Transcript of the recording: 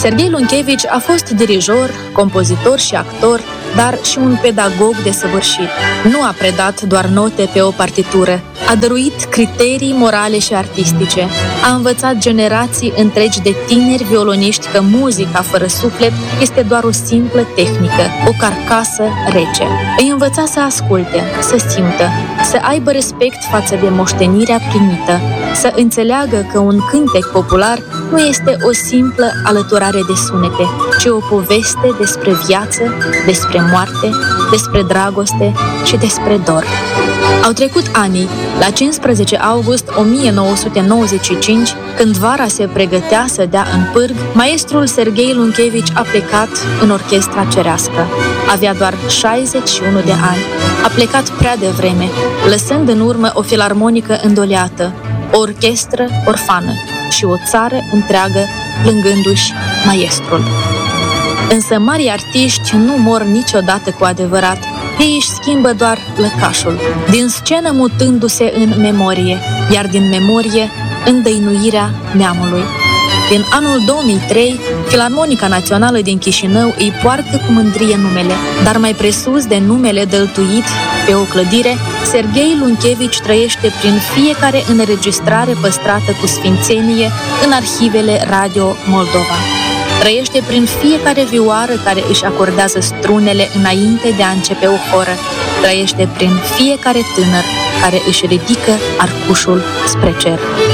Serghei Lunchevici a fost dirijor, compozitor și actor, dar și un pedagog desăvârșit. Nu a predat doar note pe o partitură, a dăruit criterii morale și artistice, a învățat generații întregi de tineri violoniști că muzica fără suflet este doar o simplă tehnică, o carcasă rece. Îi învăța să asculte, să simtă, să aibă respect față de moștenirea primită, să înțeleagă că un cântec popular nu este o simplă alăturare de sunete, ci o poveste despre viață, despre moarte, despre dragoste și despre dor. Au trecut ani. La 15 august 1995, când vara se pregătea să dea în pârg, maestrul Serghei Lunchevici a plecat în orchestra cerească. Avea doar 61 de ani. A plecat prea devreme, lăsând în urmă o filarmonică îndoleată, o orchestră orfană și o țară întreagă plângându-și maestrul. Însă marii artiști nu mor niciodată cu adevărat. Ei își schimbă doar lăcașul, din scenă mutându-se în memorie, iar din memorie în dăinuirea neamului. Din anul 2003, Filarmonica Națională din Chișinău îi poartă cu mândrie numele, dar mai presus de numele dăltuit pe o clădire, Serghei Lunchevici trăiește prin fiecare înregistrare păstrată cu sfințenie în arhivele Radio Moldova. Trăiește prin fiecare vioară care își acordează strunele înainte de a începe o horă. Trăiește prin fiecare tânăr care își ridică arcușul spre cer.